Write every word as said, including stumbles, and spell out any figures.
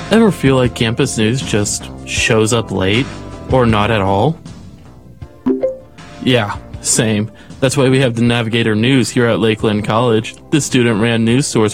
Ever feel like campus news just shows up late or not at all? Yeah, same. That's why we have the Navigator News here at Lakeland College, the student-ran news source